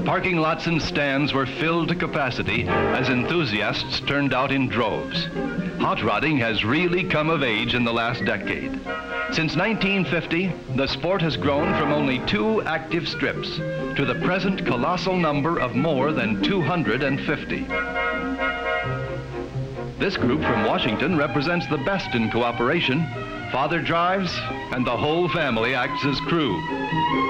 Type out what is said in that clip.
Parking lots and stands were filled to capacity as enthusiasts turned out in droves. Hot rodding has really come of age in the last decade. Since 1950, the sport has grown from only 2 active strips to the present colossal number of more than 250. This group from Washington represents the best in cooperation. Father drives, and the whole family acts as crew.